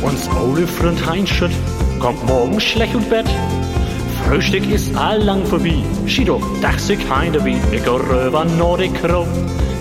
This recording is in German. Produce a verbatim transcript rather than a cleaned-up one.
Uns ole Freund Heinschütt kommt morgen schlecht und Bett. Frühstück ist allang vorbei. Schido, dach sich heine wie, ich geh rüber Nordic Crow.